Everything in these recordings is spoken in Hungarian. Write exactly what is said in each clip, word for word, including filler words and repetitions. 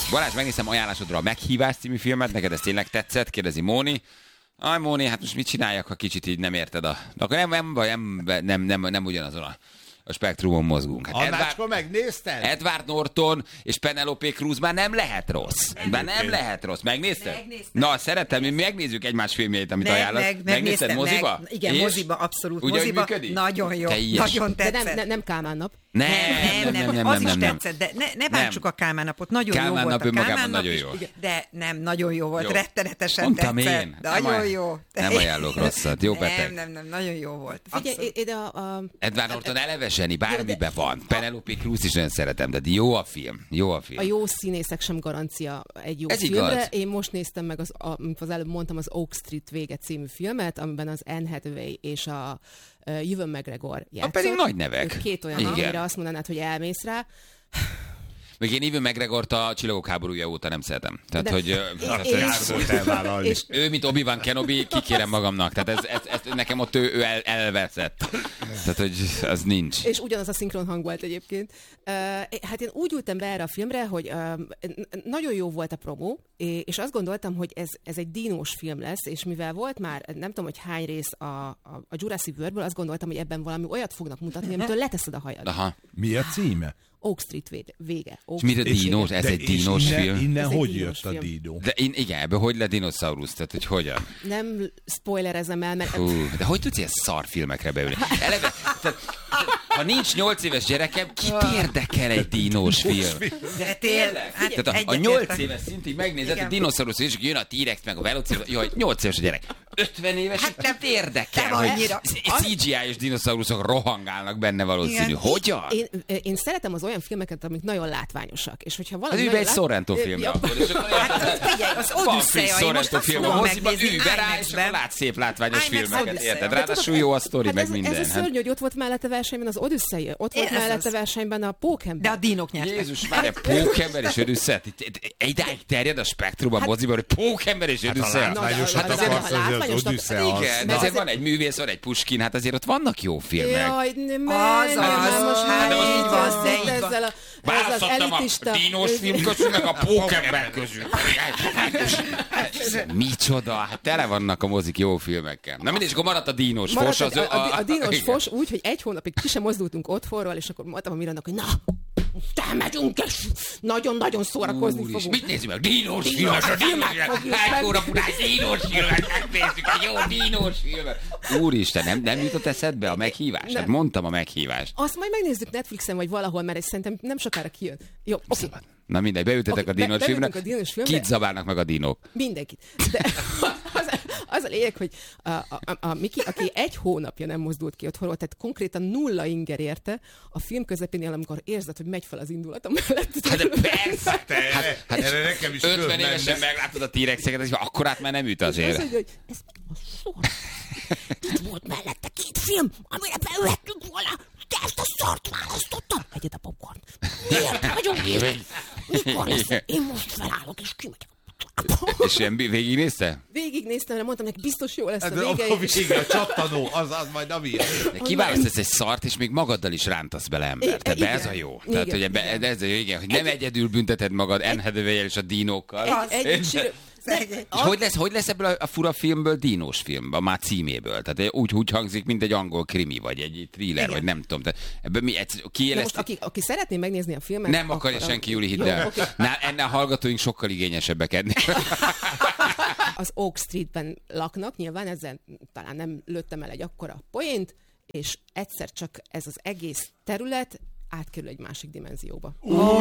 Balázs, megnéztem ajánlásodra a Meghívás című filmet, neked ez tényleg tetszett? Kérdezi Móni. Aj, Móni, hát most mit csináljak, ha kicsit így nem érted a... De akkor nem, nem, nem, nem, nem, nem ugyanazon a, a spektrumon mozgunk. Hát Annácska, megnézted? Edward Norton és Penelope Cruz már nem lehet rossz. Már nem lehet rossz. Megnézted? Megnéztem. Na, szeretem, mi megnézzük egymás filmjeit, amit Meg, ajánlasz. meg, Megnézted megnéztem, moziba? meg. Igen, és? moziba, abszolút. Ugye, moziba. működik? Nagyon jó. Teljes. Nagyon De tetszett. nem, nem, nem Kálmán nap. Nem, Nem, nem, nem, az is tetszett, de ne, ne bántsuk a Kálmán napot. Nagyon Kálmán jó volt nap a önmagában Kálmán nap nagyon is, jó. de nem, nagyon jó volt, Jó. rettenetesen Mondtam tetszett. én. Nagyon Nem jó. Nem ajánlok rosszat. Jó beteg. Nem, nem, nem, nagyon jó volt. Figyelj, Abszolút. én a, a, Edward Norton eleve zseni, bármiben van. Penelope Cruz is nagyon szeretem, de jó a film. Jó a film. a jó színészek sem garancia egy jó Ez filmre. igaz. Én most néztem meg, az, a, amit az előbb mondtam, az Oak Street vége című filmet, amiben az Anne Hathaway és a uh, Ewan McGregor játszott. pedig nagy nevek. Ők két olyan, Igen. amire azt mondanád, hogy elmész rá. Még én Ewan McGregort a Csillagok háborúja óta nem szeretem. Tehát, De- hogy... ö, Én- tehát, én hogy- is- Kár volt elvállalni. És Ő, mint Obi-Wan Kenobi, kikérem magamnak. Tehát ez, ez, ez, nekem ott ő, ő el, elveszett. Tehát, hogy az nincs. És ugyanaz a szinkron hang volt egyébként. Uh, hát én úgy ültem be erre a filmre, hogy uh, nagyon jó volt a promó, és azt gondoltam, hogy ez, ez egy dinós film lesz, és mivel volt már, nem tudom, hogy hány rész a, a, a Jurassic Worldből, azt gondoltam, hogy ebben valami olyat fognak mutatni, amitől leteszed a hajad. Aha. Mi a címe? Oak Street vége. vége. Oak És mit a Street dinós? vége. Ez De egy és dinós innen, film. Innen Ez egy hogy dínos jött a film. dídó? De én, igen, ebből hogy lett dinoszaurusz? Tehát, hogy hogyan? Nem spoilerezem el, mert... Hú, de hogy tudsz ilyen szar filmekre beülni? Eleve, tehát, ha nincs nyolc éves gyerekem, kit érdekel egy dinós film? De tényleg. Hát Tehát a, a egyetértek. nyolc éves szintig megnézed Igen. a dinoszaurusz, és jön a T-rex meg a velociraptor. Jaj, nyolc éves a gyerek. ötven éves, hát nem érdekel, nem hogy annyira. cé gé í-s dinoszauruszok rohangálnak benne valószínű. Igen. Hogyan? Én, én szeretem az olyan filmeket, amik nagyon látványosak. És hogyha valami Az ülj be egy nagyon lát- Sorrento filmre Ja, akkor. És akkor Hát figyelj, az van friss Odüsszeja, én most Sorrento azt film a fogom moziban, megnézni ülj be rá, és IMAX-ben. akkor látsz szép látványos IMAX filmeket, Odüsszeja. érted? De Ráadásul jó a sztori, Hát meg ez, minden. ez a Hát- szörny, hogy ott volt mellette versenyben az Odüsszei, ott volt Ez mellette az. versenyben a Pókember. De a dínok nyertek. Jézus, már egy Pókember és Odüsszea. Idáig terjed a spektrum a moziban, hogy Pókember és Odüsszea. Na, Látványosat de- de- akarsz, de- hogy az látványosnak- Odüsszea az. Igen, de Mert azért azért- van egy művész, van egy Puskin, hát azért ott vannak jó filmek. Jaj, nem, Az, nem, az, nem, most hát már így így van, van, de így van. ezzel a, ezzel az Választottam a elitista... dínos film közül, meg a Pókember közül. Micsoda, hát tele vannak a mozik jó filmekkel. Na mindegy, akkor maradt a dínos Maradt fos. a, a, a, a dínos igen. fos úgy, hogy egy hónapig ki sem mozdultunk otthonról, és akkor mondtam a Mirannak, hogy na, elmegyünk, és nagyon-nagyon szórakozni Úr is, fogunk. mit nézzük meg? Dínos Dínos filmet, a dínos filmet fogjuk filmet. meg- Hány óra után dínos filmet megnézzük, egy jó dínos filmet. Úristen, nem, nem jutott eszedbe a meghívás? Nem. Hát mondtam a meghívást. Azt majd megnézzük Netflixen, vagy valahol, mert ez szerintem nem sokára kijön. Jó, oké. Na mindegy, beültetek Oké, a dínos be- filmre. beültünk a dínos filmre. Kit zabálnak meg a dinók? Mindenkit. De az, az a lényeg, hogy a, a, a, a Miki, aki egy hónapja nem mozdult ki otthonról, tehát konkrétan nulla inger érte, a film közepénél, amikor érzed, hogy megy fel az indulatom mellett. Hát de persze! Hát, hát Erre nekem is ötven köv évesen menne. meglátod a T-rexeket, és akkor át már nem üt És azért. azt mondja, hogy ez mi a szor? Itt volt mellette két film, amire beülhettünk volna, de ezt a szart választottam. Hegyed a popcorn. Miért vagyunk itt? Mikor lesz? Én most felállok, és kimegyek. És ilyen végignézte? Végignéztem, mert mondtam neki, biztos jó lesz a Hát, de vége. a és- vége, a csattanó, az, az majd a miért. De kiválasztasz egy szart, és még magaddal is rántasz bele ember. Igen, Tehát be ez igen. a jó. Igen, Tehát, hogy ebbe, igen. ez a jó, igen, hogy nem egyedül bünteted magad Anne Hathaway-el és a dinókkal. Egy, egy, egy, Szegény. És hogy lesz, hogy lesz ebből a, a fura filmből dínos film, a már címéből? Tehát úgy, úgy hangzik, mint egy angol krimi, vagy egy thriller, Igen. vagy nem tudom. Tehát ebből mi, egy, Na most, kiéleszti... aki, aki szeretné megnézni a filmet... Nem akarja akkor- senki, Júli, hidd Jó, el. oké. Ná, ennél a hallgatóink sokkal igényesebbek ennél. Az Oak Streetben laknak, nyilván ezzel talán nem lőttem el egy akkora poént, és egyszer csak ez az egész terület átkerül egy másik dimenzióba.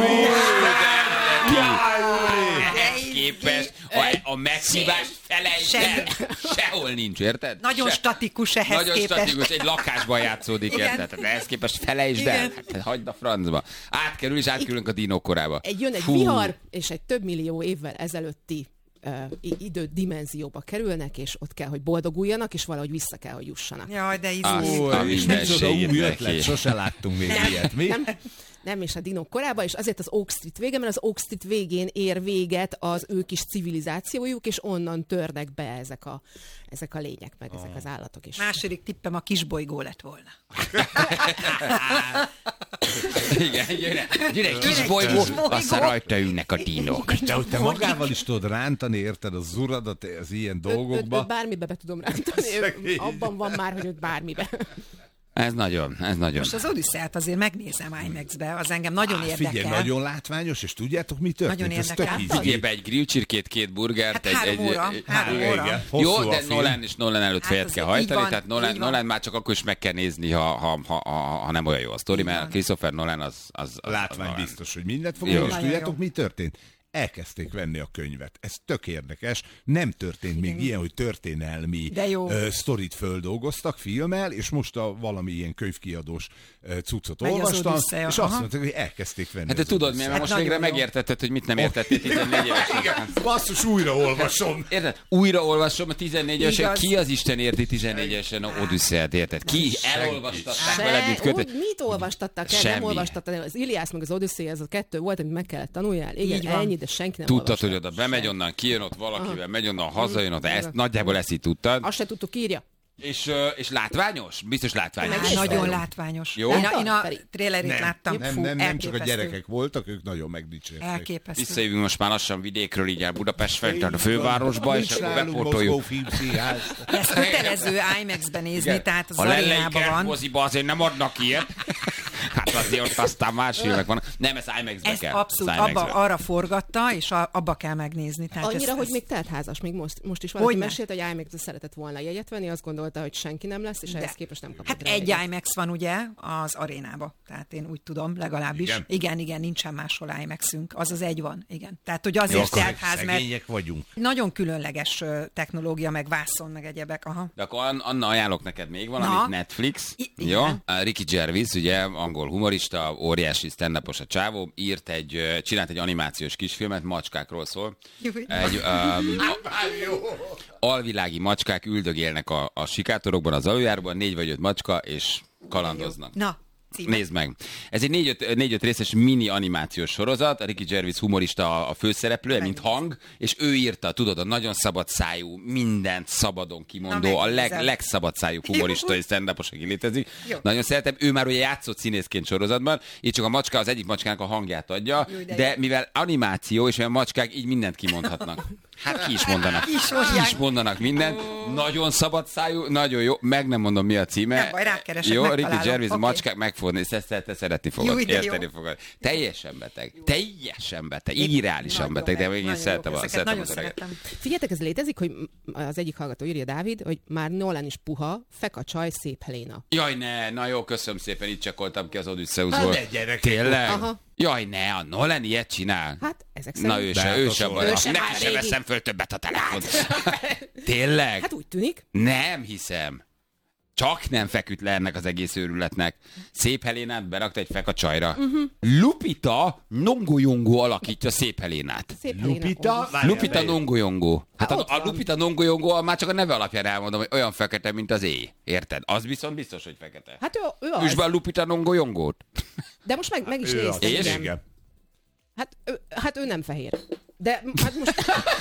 Ehhez képest a, a meghívás felejtsd el. Sehol nincs, érted? Nagyon Se- statikus ehhez Nagyon képest. statikus, egy lakásban játszódik, Igen. érted? Tehát ehhez képest felejtsd el. Igen. Hát, hagyd a francba. Átkerül, és átkerülünk a dinók korába. Egy jön egy Fú. vihar, és egy több millió évvel ezelőtti uh, idő dimenzióba kerülnek, és ott kell, hogy boldoguljanak, és valahogy vissza kell, hogy jussanak. Jaj, de Azt izé. a És micsoda mindenségét új neki. ötlet, sose láttunk még ilyet, mi? Nem, nem, és a dinók korában, és azért az Oak Street vége, mert az Oak Street végén ér véget az ő kis civilizációjuk, és onnan törnek be ezek a, ezek a lények, meg ezek az állatok is. Második tippem a kisbolygó lett volna. Igen, gyere, gyere, egy kis bolygó, aztán rajta ülnek a dinók. De hogy te magával is tudod rántani, érted, az uradat az ilyen dolgokba. Őt, őt bármibe be tudom rántani, ő, abban van már, hogy őt bármibe. Ez nagyon, ez nagyon. Most az Odüsszeiát azért megnézem IMAX-be, az engem nagyon Á, érdekel. Figyelj, nagyon látványos, és tudjátok, mi történt? Nagyon Ez érdekel. tök ízlé. Figyelj be, egy grillcsirkét, két burgert, Hát egy... három egy, óra, egy három Igen, óra. igen. Jó, Hosszú a de film. Nolan és Nolan előtt Hát fejet az kell így hajtani, van, tehát így Nolan, van. Nolan már csak akkor is meg kell nézni, ha, ha, ha, ha, ha nem olyan jó a sztori, mert van. Christopher Nolan az... az, az Látvány Nolan. biztos, hogy mindent fog, Jó. és Nagyon tudjátok, jó. mi történt? Elkezdték venni a könyvet. Ez tök érdekes. Nem történt még ilyen, hogy történelmi De jó. uh, sztorit földolgoztak filmmel, és most a valami ilyen könyvkiadós uh, cuccot Megy az olvastam, Odüsszeia, és aha. azt mondták, hogy elkezdték venni. Hát de az tudod, Odüsszeiát. mert most nagyon végre jó. megértetted, hogy mit nem értettél tizennégy évesen. Basszus, újra olvasom. Érted? Újra olvasom a tizennégy évesen. Igaz. Ki az Isten érti tizennégy évesen a Odüsszeiát, érted? Ki? Elolvastatták veled, mint Se, kötet. úgy, mit olvastattak el? Semmi. Nem olvastattad el. Az Iliász meg az Odüsszea, ez a kettő volt, amit meg kellett tanuljál. Igen, Így van. ennyi, de senki nem Tudtad, olvasta. hogy oda bemegy onnan, kijön ott valakivel, megy onnan, hazajön ott, ezt, nagyjából ezt így tudtad. Azt se tudtuk, írja. És, ö, és látványos? Biztos látványos. Á, nagyon látványos. Jó. Én a, én a Feri? trailerét Nem, láttam. nem, Fú, nem, nem csak a elképesztő. gyerekek voltak, ők nagyon megdicsérték. Elképesztő. Visszajövünk most már lassan vidékről, így el Budapest felé, tehát a fővárosba, és Nincs akkor nálunk bepótoljuk. Mozgó Filmszínház. Ezt kötelező IMAX-ben nézni, Igen. tehát az A lellei arénában van. kertmoziba azért nem adnak ilyet. Hát azért ott aztán más filmek vannak. Nem, ez IMAX-be Ezt kell. abszolút Ez abba, IMAX-be. arra forgatta, és a, abba kell megnézni. Tehát Annyira, ez, hogy ez... még teltházas, még most, most is valaki Hogyne. mesélt, hogy IMAX-be szeretett volna jegyet venni, azt gondolta, hogy senki nem lesz, és ehhez képest nem kapott Hát rá egy jegyet. IMAX van ugye az arénába, tehát én úgy tudom, legalábbis. Igen? Igen, igen, nincsen máshol IMAX-ünk, az az egy van, igen. Tehát, hogy azért Jó, akkor teltház, mert szegények vagyunk. nagyon különleges ö, technológia, meg vászon, meg egyebek. Aha. De akkor An- Anna, ajánlok neked még valamit, Na. Netflix. I- igen. Jó? A Ricky Gervais, ugye, angol humorista, óriási stand-upos a csávó, írt egy, ö, csinált egy animációs kisfilmet, macskákról szól. Jó. Egy um, alvilági macskák üldögélnek a, a sikátorokban, az aluljárban, négy vagy öt macska, és kalandoznak. Na, címe. Nézd meg. Ez egy négy-öt, négy-öt részes mini animációs sorozat, a Ricky Gervais humorista a főszereplője, mint hang, és ő írta, tudod, a nagyon szabad szájú, mindent szabadon kimondó, Na, a leg, megnézem. legszabad szájú humorista és stand-upos, aki létezik. Jó. Nagyon szeretem. Ő már ugye játszott színészként sorozatban, így csak a macska az egyik macskának a hangját adja, Jó, de de jó. mivel animáció, és olyan macskák így mindent kimondhatnak. Hát ki is mondanak. Ki is Ki mondják. is mondanak mindent. Nagyon szabad szájú, nagyon jó. Meg nem mondom, mi a címe. Nem baj, rákeresek, Jó, megtalálom. Ricky Gervais, Oké. macskák meg fogod nézni, te, te szeretni fogod, Jó, de jó. érteni fogod. Teljesen beteg. Teljesen beteg. Irreálisan Nagyon beteg, de jó, még én nagyon szeretem jók a ezeket, szeretem nagyon az öreget. szeretem. Figyeljetek, ez létezik, hogy az egyik hallgató írja, Dávid, hogy már Nolan is puha, fek a csaj, szép Helena. Jaj, ne, na jó, köszönöm szépen, itt csekkoltam ki az Hát Odüsszeuszból. ne, gyerekek. Tényleg? Aha. Jaj, ne, a Nolan ilyet csinál. Hát, ezek szerint. Na ő De se, hát ő az sem olyan. baj. Ő se Neki már sem régi. veszem föl többet a telefont. Tényleg? Hát úgy tűnik. Nem hiszem. Csak nem feküdt le ennek az egész őrületnek. Szép Helénát berakta egy fek a csajra. Uh-huh. Lupita Nongoyongo alakítja Szép Helénát. Szép Helena. Lupita? Ó, Lupita Nongoyongo. Hát Hát a, ott a van. Lupita Nongoyongo már csak a neve alapján elmondom, hogy olyan fekete, mint az éj. Érted? Az viszont biztos, hogy fekete. Hát ő, ő az. Üsd be a Lupita Nongoyongót. De most meg, meg is Ő az. néztem. És? igen. Igen. Hát ő, hát ő nem fehér. De hát most...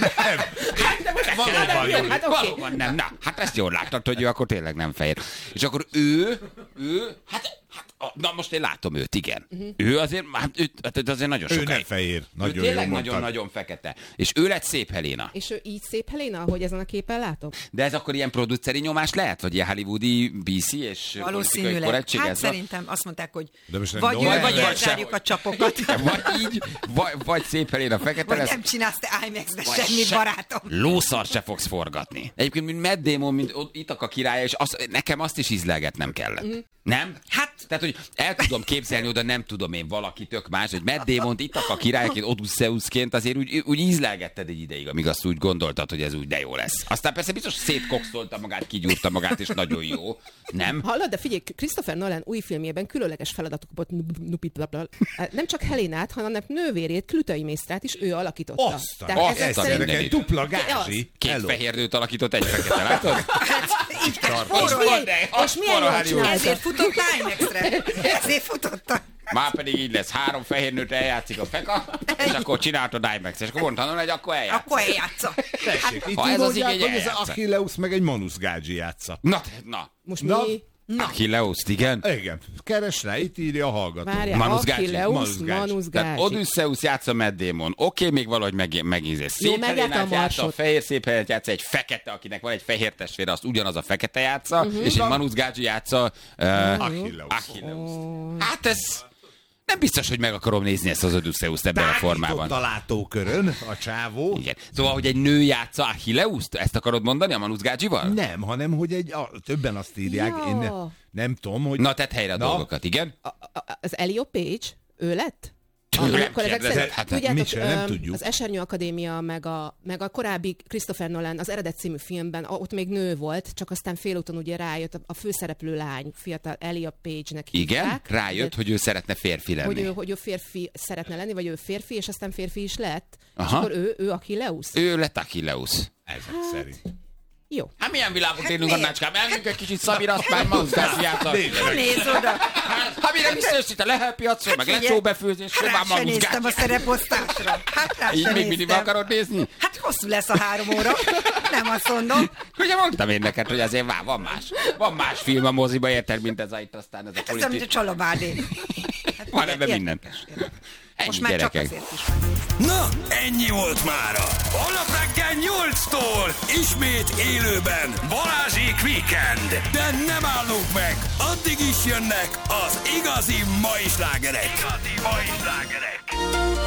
Valóban jó. Hát oké. Valóban nem. Na, hát ezt jól láttad, hogy ő akkor tényleg nem fehér. És akkor ő, ő, hát, hát na most én látom őt, igen. Uh-huh. Ő azért, hát, ő, hát azért nagyon Ő sokáig. nem fehér. Ő Nagyon jó tényleg mondtad. nagyon-nagyon fekete. És ő lett Szép Helena. És ő így szép Helena, ahogy ezen a képen látom? De ez akkor ilyen produceri nyomás lehet? Vagy ilyen hollywoodi bé cé és politikai Valószínűleg. korrektség? Hát ez van? szerintem azt mondták, hogy De most nem vagy ő, Nolan vagy vagy elzárjuk sehogy. a csapokat. Vagy így, vagy, vagy Szép Helena fekete Vagy lesz. nem csinálsz te IMAX-be Vagy semmit, se- barátom. Lószar se fogsz forgatni. Egyébként, mint Matt Damon, mint ott Itaka királya, és az, nekem azt is ízlelgetnem kellett. Mm. Nem? Hát- Tehát, hogy el tudom képzelni oda, nem tudom én, valaki tök más, hogy Matt Damon-t Itaka királyként, Odüsszeuszként azért úgy, úgy ízlelgetted egy ideig, amíg azt úgy gondoltad, hogy ez úgy de jó lesz. Aztán persze biztos szétkokszolta magát, kigyúrta magát, és nagyon jó. Nem? Hallod, de figyelj, Christopher Nolan új filmjében különleges feladatok kapott. Nem csak Helénát, hanem nővérét, Klütai Mésztrát is ő alakította. Azt a- Tehát azt ezek a szerint- mindenit. Egy dupla gázsi. Két Hello. fehér nőt alakított egy fekete, látod? Hát, így kell És spórolni. milyen, és milyen jól csinálta. Ezért futott IMAX-re. Ezért futott a Már pedig így lesz, három fehér nőt eljátszik a feka, és akkor csináltad IMAX, és akkor mondtam, hogy akkor eljátsz. Akkor eljátsza. Tessék, itt ha így ez az mondják, igény, hogy ez eljátsza. Achilleus meg egy Manus Gágyi játsza. Na, na. Most Na. mi? Achilleuszt, igen. Igen, keres rá, itt írja a hallgató. Várjál, Manus Gágyi. Achilleus, Manus Gágyi. Manus Tehát Gágyi. Odysseus játsza Matt Damon. Oké, okay, még valahogy meg, megízés. Jó, Szép meglátom Helénát a játsza, a Marsot. fehér szép helyet játsza, egy fekete, akinek van egy fehér testvére, azt ugyanaz a fekete játsza, Mhm. uh-huh. és egy Manus Gágyi játsza uh, Achilleus. Achilleus. Hát ez... Nem biztos, hogy meg akarom nézni ezt az Odysseust ebben a formában. Tágított a látókörön a csávó. Igen. Szóval, hogy egy nő játsza Achilleust? Ezt akarod mondani a Manus Gágyival? Nem, hanem hogy egy, a, többen azt írják, Ja. én ne, nem tudom, hogy... Na, tedd helyre a Na. dolgokat, igen? A- a- Az Elio Page, ő lett? Tőlem Akkor ezek kérdezed? szerint, Hát, tudjátok, mit sem, nem öm, tudjuk. az Esernyő Akadémia, meg a, meg a korábbi Christopher Nolan, az Eredet című filmben, ott még nő volt, csak aztán félúton ugye rájött, a, a főszereplő lány, fiatal Elia Page-nek Igen? hívták. Rájött, Ugye, hogy ő szeretne férfi lenni. hogy ő, hogy ő férfi szeretne lenni, vagy ő férfi, és aztán férfi is lett. Aha. És akkor ő, ő Achilleus? Ő lett Achilleus. Ezek szerint. Jó. Hát milyen világot élünk, miért? Annácskám? Elmegyünk egy kicsit Szabira, azt már Manus Gágyi játsza. Nézd oda. Hát mire visszajössz itt a lehelpiacról, meg Figyelj, lecsóbefőzésről, már Rá se Manus néztem a Gágyi. szereposztásra. Hát rá Így se még mindig néztem. akarod nézni? Hát hosszú lesz a három óra. Nem azt mondom. Ugye mondtam én neked, hogy azért vár, van más. Van más film a moziba, érted, mint ez a itt aztán ez a Hát ez olyan, mint a politikus. Csalabádé. Hát Van ugye, ebben minden. érdekes, érdekes. Ennyi, Most már csak gyerekek. azért is van. Na, ennyi volt mára. Holnap reggel nyolctól ismét élőben Balázsék Weekend. De nem állunk meg, addig is jönnek az igazi mai slágerek. Igazi mai slágerek.